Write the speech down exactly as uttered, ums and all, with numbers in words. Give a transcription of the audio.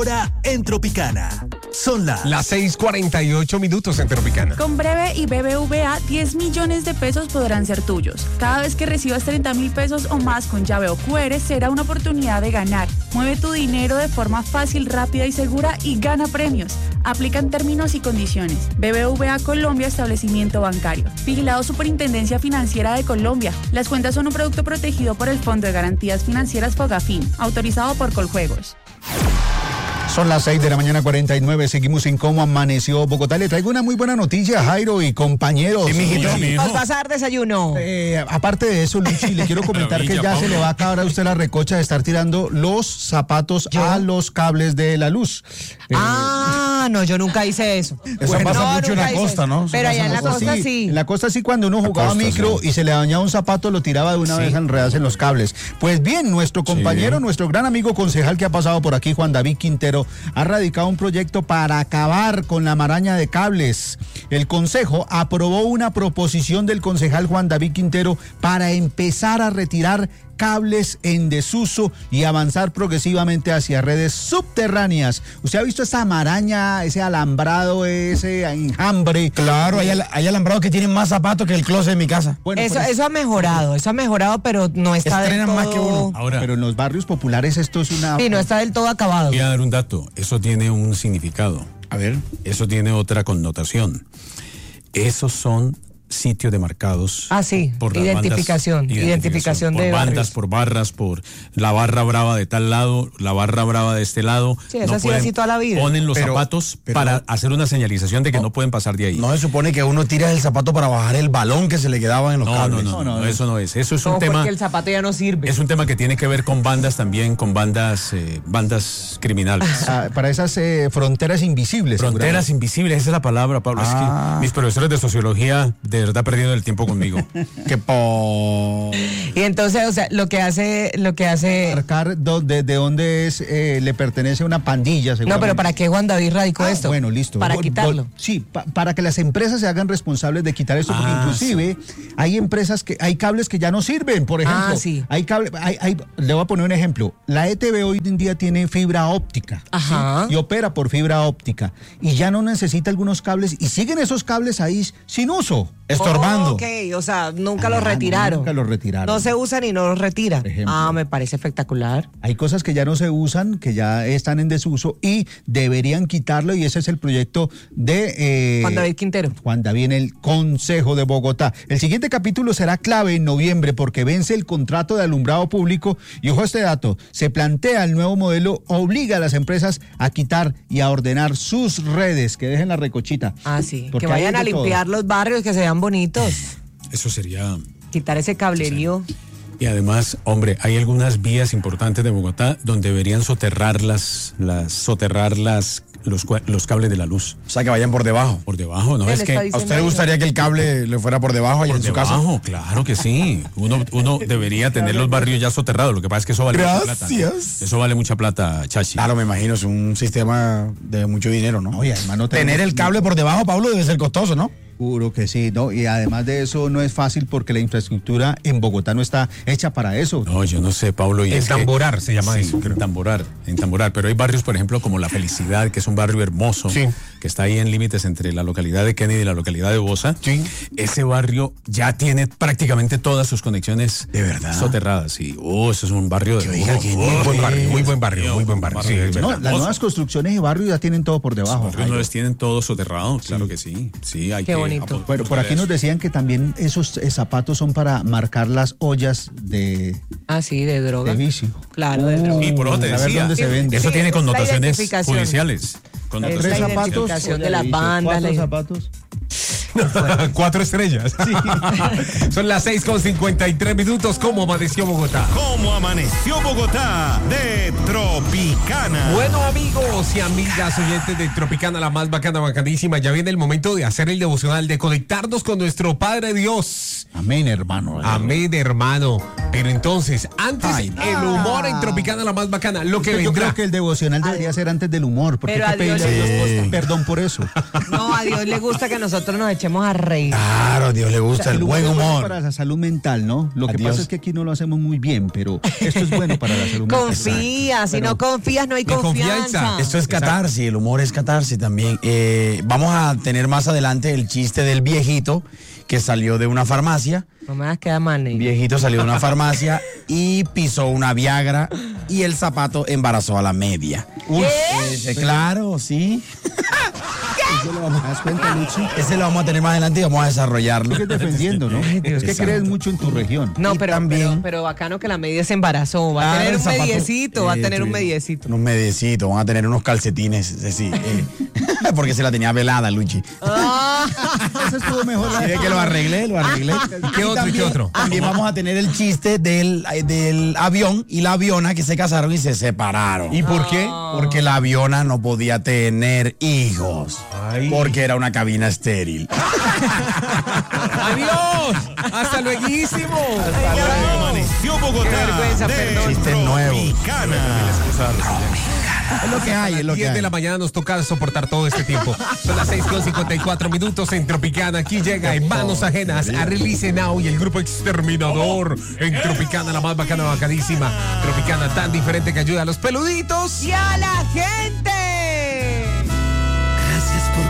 Ahora en Tropicana. Son las... Las seis cuarenta y ocho minutos en Tropicana. Con Breve y B B V A, diez millones de pesos podrán ser tuyos. Cada vez que recibas treinta mil pesos o más con llave o Q R, será una oportunidad de ganar. Mueve tu dinero de forma fácil, rápida y segura y gana premios. Aplican términos y condiciones. B B V A Colombia, establecimiento bancario. Vigilado Superintendencia Financiera de Colombia. Las cuentas son un producto protegido por el Fondo de Garantías Financieras Fogafín, autorizado por Coljuegos. Son las seis de la mañana, cuarenta y nueve. Seguimos en Cómo Amaneció Bogotá. Le traigo una muy buena noticia, Jairo y compañeros. Sí, mijito. Vamos a pasar desayuno. Eh, aparte de eso, Luchi, le quiero comentar que ya se le va a acabar a usted la recocha de estar tirando los zapatos ¿Yo? a los cables de la luz. Eh, ah, no, yo nunca hice eso. Eso bueno, pasa no, mucho en la costa, ¿no? Pero allá en la costa sí. sí. En la costa sí, cuando uno jugaba costa, micro sí. y se le dañaba un zapato, lo tiraba de una sí. vez enredadas en los cables. Pues bien, nuestro compañero, sí. nuestro gran amigo concejal que ha pasado por aquí, Juan David Quintero, ha radicado un proyecto para acabar con la maraña de cables. El Consejo aprobó una proposición del concejal Juan David Quintero para empezar a retirar cables en desuso y avanzar progresivamente hacia redes subterráneas. ¿Usted ha visto esa maraña, ese alambrado, ese enjambre? Claro, hay, al, hay alambrados que tienen más zapatos que el closet de mi casa. Bueno, eso, eso, eso ha mejorado, eso ha mejorado, pero no está del todo... más que uno. Ahora, pero en los barrios populares esto es una... Sí, no está del todo acabado. Voy a dar un dato, eso tiene un significado. A ver. Eso tiene otra connotación. Esos son sitios demarcados. Ah, sí, por identificación, bandas, identificación, identificación por de bandas, barrios. por barras, por la barra brava de tal lado, la barra brava de este lado. Sí, eso no ha sido así toda la vida. Ponen los pero, zapatos pero, para hacer una señalización de que no, no pueden pasar de ahí. No se supone que uno tira el zapato para bajar el balón que se le quedaba en los no, cables. No, no, no, no, no, eso no es. Eso es no, un tema. Porque el zapato ya no sirve. Es un tema que tiene que ver con bandas también, con bandas, eh, bandas criminales. Ah, para esas eh, fronteras invisibles. Fronteras invisibles, esa es la palabra, Pablo. Ah. Es que mis profesores de sociología de verdad perdieron el tiempo conmigo. Que po... Y entonces, o sea, lo que hace, lo que hace... Marcar de, de dónde es, eh, le pertenece a una pandilla, No, pero ¿para qué Juan David radicó ah, esto? Bueno, listo. Para Vol, quitarlo. Vol, sí, pa, para que las empresas se hagan responsables de quitar esto, ah, porque inclusive sí. hay empresas que, hay cables que ya no sirven, por ejemplo. Ah, sí. Hay cable, hay, hay, le voy a poner un ejemplo. La E T V hoy en día tiene fibra óptica. Ajá. ¿sí? Y opera por fibra óptica. Y ya no necesita algunos cables, y siguen esos cables ahí sin uso. Estorbando. Oh, ok, o sea, nunca ah, los retiraron. Nunca los retiraron. No se usan y no los retiran. Ah, me parece espectacular. Hay cosas que ya no se usan, que ya están en desuso y deberían quitarlo, y ese es el proyecto de eh, Juan David Quintero. Juan David en el Consejo de Bogotá. El siguiente capítulo será clave en noviembre porque vence el contrato de alumbrado público y ojo a este dato, se plantea el nuevo modelo, obliga a las empresas a quitar y a ordenar sus redes, que dejen la recochita. Ah, sí, que vayan a limpiar todo. Los barrios, que se vean bonitos. Eso sería... Quitar ese cablerío. Y además, hombre, hay algunas vías importantes de Bogotá donde deberían soterrar las, las soterrar las, los, los cables de la luz. O sea, que vayan por debajo. Por debajo, ¿no? Es que ¿a usted le gustaría que el cable le fuera por debajo allá en su casa? Por debajo, claro que sí. Uno, uno debería tener los barrios ya soterrados. Lo que pasa es que eso vale Gracias. mucha plata. ¿no? Eso vale mucha plata, Chachi. Claro, me imagino, es un sistema de mucho dinero, ¿no? Oye, hermano, tener el cable por debajo, Pablo, debe ser costoso, ¿no? Seguro que sí, ¿no? Y además de eso no es fácil porque la infraestructura en Bogotá no está hecha para eso. No, yo no sé, Pablo. Y Entamborar que, se llama sí, eso. Creo. Entamborar, entamborar. Pero hay barrios, por ejemplo, como La Felicidad, que es un barrio hermoso, sí. que está ahí en límites entre la localidad de Kennedy y la localidad de Bosa. Sí. Ese barrio ya tiene prácticamente todas sus conexiones de verdad soterradas. Y, oh, eso es un barrio de... Oiga, oh, muy, oh, buen barrio, muy buen barrio, muy buen barrio. Sí, es no, las nuevas construcciones de barrio ya tienen todo por debajo. Los barrios tienen todo soterrado, sí. Claro que sí. Sí, hay Qué que... bonito. Bueno, por aquí nos decían que también esos eh, zapatos son para marcar las ollas de... Ah, sí, de droga. De vicio. Claro, de droga. Y por eso te decía, dónde se vende. eso sí, tiene connotaciones identificación. judiciales. Es la identificación de las bandas. ¿Cuatro zapatos? Cuatro estrellas. Sí. Son las seis con cincuenta y tres minutos. ¿Cómo amaneció Bogotá? ¿Cómo amaneció Bogotá? De Tropicana. Bueno, amigos y amigas oyentes de Tropicana, la más bacana, bacanísima, ya viene el momento de hacer el devocional, de conectarnos con nuestro Padre Dios. Amén, hermano. Amén, hermano. Pero entonces, antes Ay, el humor en Tropicana, la más bacana, lo que Yo vendrá. creo que el devocional debería ser antes del humor, porque Pero hay que a Dios pedirle le a Dios gusta. perdón por eso. No, a Dios le gusta que nosotros nos echemos a reír. Claro, a Dios le gusta O sea, el humor buen es bueno humor. para la salud mental, ¿no? Lo que Adiós. pasa es que aquí no lo hacemos muy bien, pero esto es bueno para la salud mental. Confía, si Pero- no confías no hay de confianza. confianza. Esto es catarsis, el humor es catarsis también. Eh, vamos a tener más adelante el chiste del viejito que salió de una farmacia. No me das quedar mal, El niño. viejito salió de una farmacia y pisó una Viagra y el zapato embarazó a la media. Ese, claro, sí. Eso lo vamos- ¿Te das cuenta, Luchi? Ese lo vamos a tener más adelante y vamos a desarrollarlo. Sigues defendiendo, ¿no? Es que Exacto. crees mucho en tu región. No, Y pero, también- pero, pero bacano que la media se embarazó. Va a Ah, tener el un zapato. mediecito, va a Eh, tener un tú- mediecito. Unos mediecitos, van a tener unos calcetines, eh, sí, eh, porque se la tenía velada, Luchi. Ah, Eso estuvo mejor. Sí, es que lo arreglé, lo arreglé. ¿Qué otro, también, qué otro? También vamos a tener el chiste del, del avión y la aviona que se casaron y se separaron. ¿Y por qué? Porque la aviona no podía tener hijos. Ay. Porque era una cabina estéril. ¡Adiós! ¡Hasta lueguísimo! Amaneció Bogotá. Qué vergüenza, de perdón. Chiste nuevo. Tropicana. Es lo que hay, es lo que diez de hay. la mañana nos toca soportar todo este tiempo. Son las seis con cincuenta y cuatro minutos en Tropicana. Aquí llega en manos ajenas a Release Now y el grupo Exterminador en Tropicana, la más bacana, bacadísima. Tropicana tan diferente que ayuda a los peluditos. y a la gente.